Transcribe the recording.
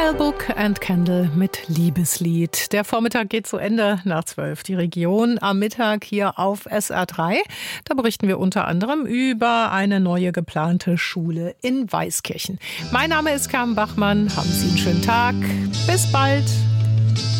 Michael Buck and Candle mit Liebeslied. Der Vormittag geht zu Ende nach 12. Die Region am Mittag hier auf SR3. Da berichten wir unter anderem über eine neue geplante Schule in Weißkirchen. Mein Name ist Carmen Bachmann. Haben Sie einen schönen Tag. Bis bald.